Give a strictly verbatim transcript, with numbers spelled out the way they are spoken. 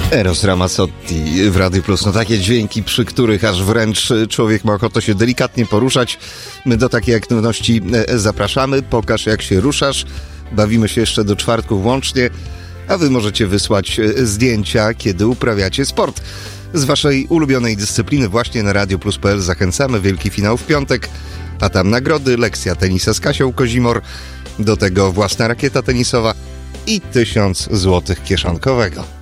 Eros Ramazzotti w Radiu Plus. No takie dźwięki, przy których aż wręcz człowiek ma ochotę się delikatnie poruszać. My do takiej aktywności zapraszamy. Pokaż, jak się ruszasz. Bawimy się jeszcze do czwartku włącznie, a wy możecie wysłać zdjęcia, kiedy uprawiacie sport. Z waszej ulubionej dyscypliny właśnie na radio plus kropka p l zachęcamy. Wielki finał w piątek, a tam nagrody, lekcja tenisa z Kasią Kozimor, do tego własna rakieta tenisowa i tysiąc złotych kieszonkowego.